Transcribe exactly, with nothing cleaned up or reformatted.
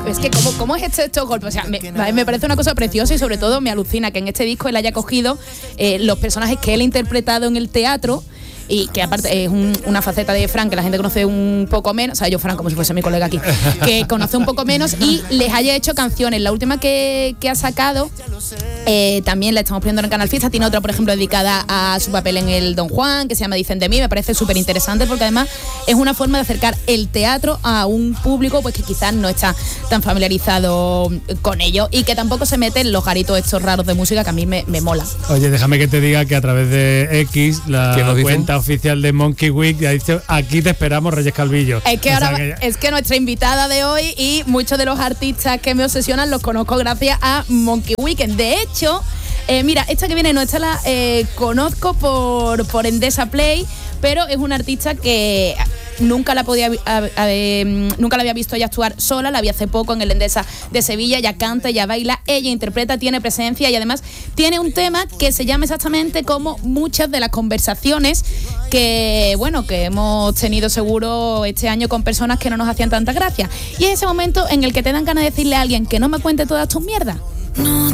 es que ¿cómo, cómo es este estos golpes? O sea, me, me parece una cosa preciosa y sobre todo me alucina que en este disco él haya cogido eh, los personajes que él ha interpretado en el teatro. Y que aparte es un, una faceta de Fran que la gente conoce un poco menos, o sea, yo Fran como si fuese mi colega aquí, que conoce un poco menos y les haya hecho canciones. La última que, que ha sacado, eh, también la estamos poniendo en Canal Fiesta, tiene otra, por ejemplo, dedicada a su papel en el Don Juan, que se llama Dicen de mí, me parece súper interesante porque además es una forma de acercar el teatro a un público pues que quizás no está tan familiarizado con ello y que tampoco se mete en los garitos estos raros de música que a mí me, me mola. Oye, déjame que te diga que a través de X, la cuenta oficial de Monkey Week ha dicho: aquí te esperamos, Reyes Calvillo. Es que, ahora, que es que nuestra invitada de hoy y muchos de los artistas que me obsesionan los conozco gracias a Monkey Weekend. De hecho, eh, mira, esta que viene no, esta la eh, conozco por, por Endesa Play, pero es una artista que nunca la podía a, a, a, nunca la había visto ella actuar sola, la vi hace poco en el Endesa de Sevilla. Ella canta, ella baila, ella interpreta, tiene presencia y además tiene un tema que se llama exactamente como muchas de las conversaciones que, bueno, que hemos tenido seguro este año con personas que no nos hacían tanta gracia. Y es ese momento en el que te dan ganas de decirle a alguien que no me cuente todas tus mierdas. No